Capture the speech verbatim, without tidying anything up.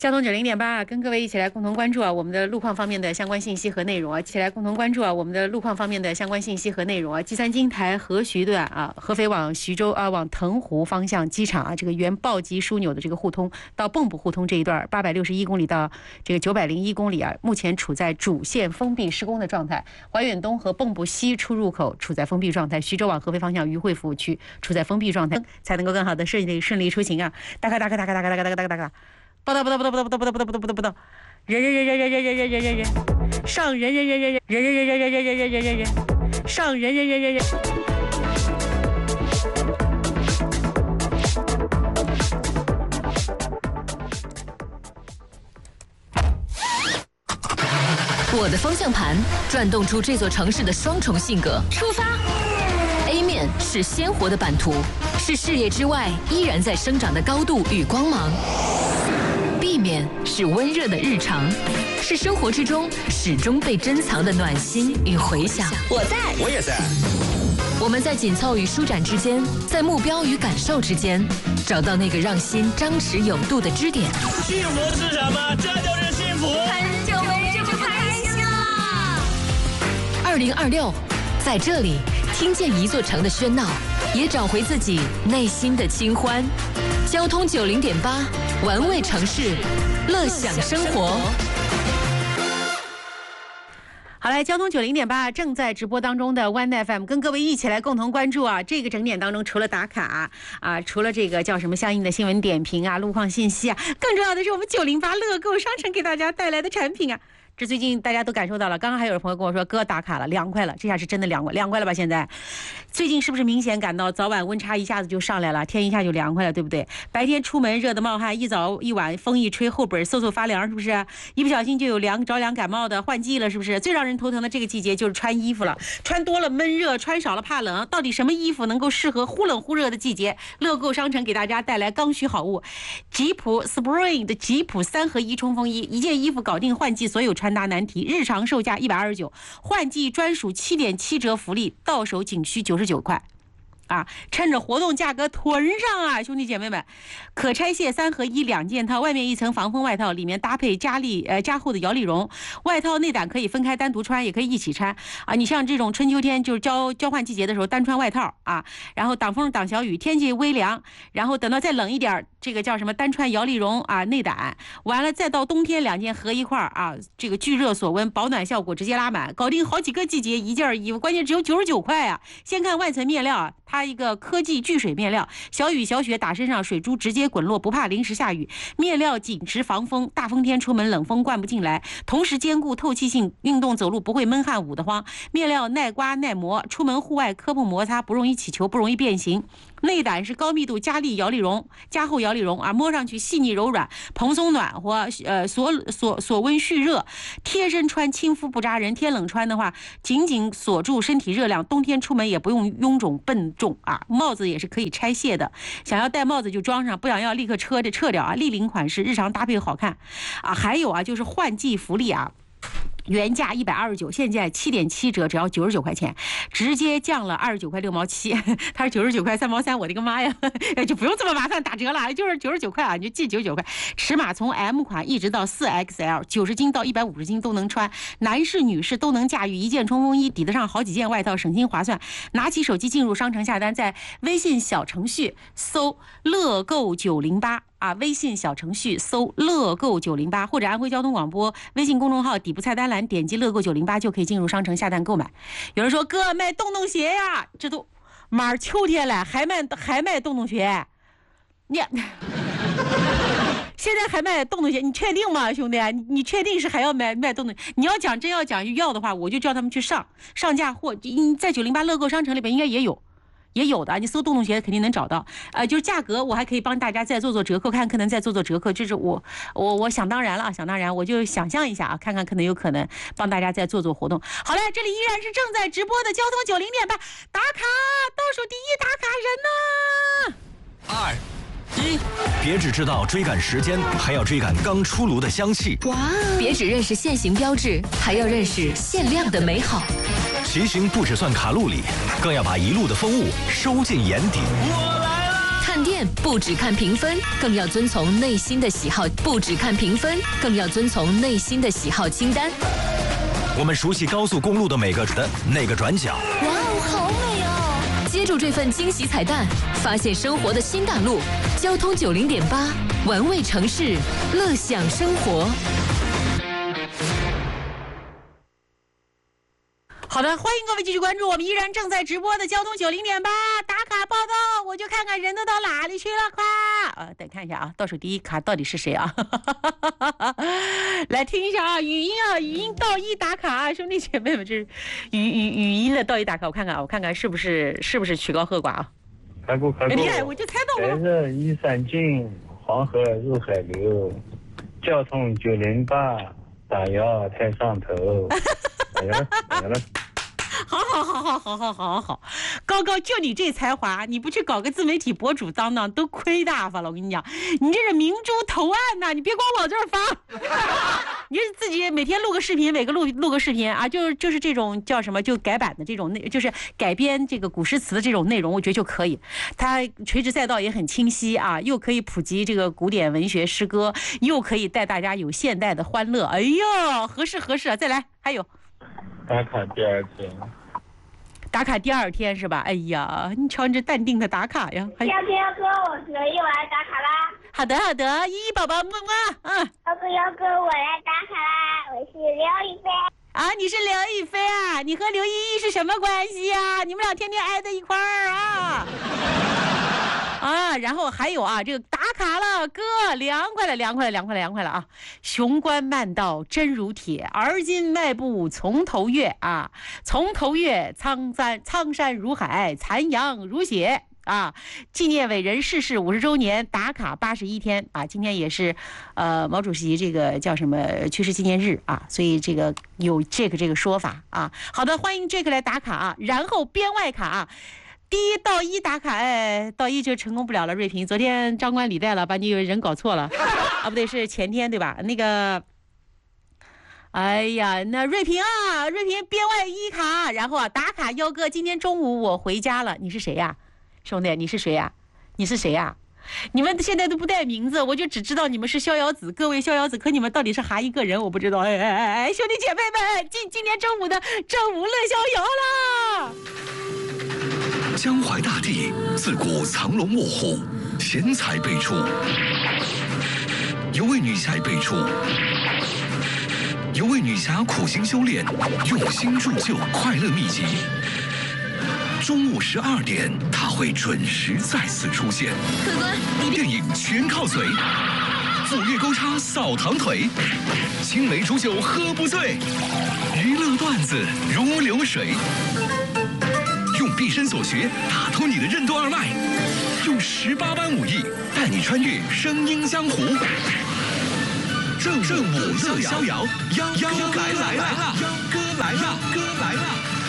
交通九零点八，跟各位一起来共同关注啊我们的路况方面的相关信息和内容啊，一起来共同关注啊我们的路况方面的相关信息和内容啊。蓟三金台合徐段啊，合肥往徐州啊，往腾湖方向机场啊，这个原暴击枢纽的这个互通到蚌埠互通这一段八百六十一公里到这个九百零一公里啊，目前处在主线封闭施工的状态。怀远东和蚌埠西出入口处在封闭状态，徐州往合肥方向渝汇服务区处在封闭状态，才能够更好的顺利顺利出行啊！大嘎大嘎大嘎大嘎大嘎大嘎大嘎大嘎。不到不到不到不到不到不到不到不到不到不到，人人人人人人人人人人人上人人人人人人人人人人人人人人人上人人人人人。 我的方向盘转动出这座城市的双重性格。出发 A 面是鲜活的版图，是视野之外依然在生长的高度与光芒。B 面是温热的日常，是生活之中始终被珍藏的暖心与回响。我在， 我也在。 我们在紧凑与舒展之间，在目标与感受之间，找到那个让心张弛有度的支点。 幸福是什么？这就是幸福。 很久没这么开心了。二零二六，在这里听见一座城的喧闹，也找回自己内心的清欢。交通九零点八，玩味城市，乐享生活。 好来，交通九零点八正在直播当中的 One F M， 跟各位一起来共同关注啊！这个整点当中，除了打卡啊，除了这个叫什么相应的新闻点评啊、路况信息啊，更重要的是我们九零八乐购商城给大家带来的产品啊。这最近大家都感受到了，刚刚还有朋友跟我说哥打卡了，凉快了，这下是真的凉快，凉快了吧？现在，最近是不是明显感到早晚温差一下子就上来了，天一下就凉快了，对不对？白天出门热得冒汗，一早一晚风一吹，后背嗖嗖发凉，是不是？一不小心就有凉着凉感冒的，换季了，是不是？最让人头疼的这个季节就是穿衣服了，穿多了闷热，穿少了怕冷，到底什么衣服能够适合忽冷忽热的季节？乐购商城给大家带来刚需好物，吉普 Spring 的吉普三合一冲锋衣，一件衣服搞定换季所有穿搭难题，日常售价一百二十九，换季专属 七点七 折福利，到手仅需九十九块。啊，趁着活动价格囤上啊，兄弟姐妹们！可拆卸三合一两件套，外面一层防风外套，里面搭配加力呃加厚的摇粒绒外套，内胆可以分开单独穿，也可以一起穿啊。你像这种春秋天就是交交换季节的时候，单穿外套啊，然后挡风挡小雨，天气微凉，然后等到再冷一点，这个叫什么单穿摇粒绒啊内胆，完了再到冬天两件合一块啊，这个聚热锁温，保暖效果直接拉满，搞定好几个季节一件衣服，关键只有九十九块啊！先看外层面料啊，它一个科技聚水面料，小雨小雪打身上，水珠直接滚落，不怕淋湿下雨。面料紧实防风，大风天出门冷风灌不进来，同时兼顾透气性，运动走路不会闷汗捂得慌。面料耐刮耐磨，出门户外磕碰摩擦不容易起球，不容易变形。内胆是高密度加力摇粒绒，加厚摇粒绒啊，摸上去细腻柔软，蓬松暖和，呃，锁锁锁温蓄热，贴身穿亲肤不扎人，天冷穿的话，紧紧锁住身体热量，冬天出门也不用臃肿笨重啊。帽子也是可以拆卸的，想要戴帽子就装上，不想要立刻撤着撤掉啊。立领款式，日常搭配好看啊。还有啊，就是换季福利啊。原价一百二十九，现在七点七折，只要九十九块钱，直接降了二十九块六毛七，它是九十九块三毛三，我的个妈呀，就不用这么麻烦打折了，就是九十九块啊，你就记九十九块。尺码从 M 款一直到 四 X L， 九十斤到一百五十斤都能穿，男士女士都能驾驭，一件冲锋衣抵得上好几件外套，省心划算。拿起手机进入商城下单，在微信小程序搜乐购九零八。啊，微信小程序搜乐购九零八，或者安徽交通广播微信公众号底部菜单栏点击乐购九零八就可以进入商城下单购买。有人说哥卖洞洞鞋呀，这都马上秋天了还卖还卖洞洞鞋，你现在还卖洞洞鞋，你确定吗，兄弟？你你确定是还要卖卖洞洞？你要讲真要讲要的话，我就叫他们去上上架货，在九零八乐购商城里边应该也有。也有的，你搜洞洞鞋肯定能找到，呃，就是价格我还可以帮大家再做做折扣，看可能再做做折扣，就是我我我想当然了，想当然，我就想象一下啊，看看可能有可能帮大家再做做活动。好嘞，这里依然是正在直播的交通九零点八打卡，倒数第一打卡人呢、 二。一， 别只知道追赶时间，还要追赶刚出炉的香气。 哇！别只认识限行标志，还要认识限量的美好。 骑行不只算卡路里，更要把一路的风物收进眼底。 我来啦！ 看饭店不只看评分，更要遵从内心的喜好；不只看评分，更要遵从内心的喜好清单。 我们熟悉高速公路的每个的那个转角。 哇哦，好美哦！接住这份惊喜彩蛋，发现生活的新大陆。交通九零点八，玩味城市，乐享生活。 好的，欢迎各位继续关注我们依然正在直播的交通九零点八打卡报道。我就看看人都到哪里去了，快！呃，等看一下啊，倒数第一卡到底是谁啊？来听一下啊，语音啊，语音倒一打卡啊，兄弟姐妹们，这是语语语音的倒一打卡，我看看啊，我看看是不是是不是曲高和寡啊？ 开过开过。 你看，我就猜到了。 白日依山尽，黄河入海流。交通九零八，打腰太上头。来了来了。 好好好好好好好好，高高就你这才华，你不去搞个自媒体博主当当，都亏大发了。我跟你讲，你这是明珠投案呐、啊！你别光往这儿发，你是自己每天录个视频，每个录录个视频啊，就是就是这种叫什么，就改版的这种内，就是改编这个古诗词的这种内容，我觉得就可以。它垂直赛道也很清晰啊，又可以普及这个古典文学诗歌，又可以带大家有现代的欢乐。哎呦，合适合适啊！再来，还有。 打卡第二天， 打卡第二天是吧？哎呀，你瞧你这淡定的打卡呀！ 要哥要哥，我可以我来打卡啦！ 好的好的，依依宝宝么么，嗯。 要哥要哥，我来打卡啦！我是刘亦菲。 啊，你是刘亦菲啊？你和刘依依是什么关系呀、啊？你们俩天天挨在一块儿啊？啊，然后还有啊，这个打卡了，哥，凉快了，凉快了，凉快了，凉快了啊！雄关漫道真如铁，而今迈步从头越啊，从头越，苍山苍山如海，残阳如血啊！纪念伟人逝世五十周年，打卡八十一天啊！今天也是，呃，毛主席这个叫什么去世纪念日啊，所以这个有这个这个说法啊。好的，欢迎这个来打卡啊，然后编外卡啊。第一到一打卡，哎，到一就成功不了了。瑞平，昨天张冠李戴了，把你人搞错了，啊，不对，是前天对吧？那个，哎呀，那瑞平啊，瑞平编外一卡，然后啊打卡，幺哥，今天中午我回家了，你是谁呀、啊，兄弟？你是谁呀、啊？你是谁呀、啊？你们现在都不带名字，我就只知道你们是逍遥子，各位逍遥子，可你们到底是哈一个人，我不知道。哎哎哎哎，兄弟姐妹们，今今年中午的正午乐逍遥啦！ 江淮大地自古藏龙卧虎，贤才辈出。有位女侠辈出，有位女侠苦心修炼，用心铸就快乐秘籍。中午十二点，她会准时再次出现。 客官，你电影全靠嘴，斧钺钩叉扫堂腿，青梅煮酒喝不醉，娱乐段子如流水。用毕生所学打通你的任督二脉，用十八般武艺带你穿越声音江湖。正正午乐逍遥，幺哥来来了，幺哥来了，哥来了。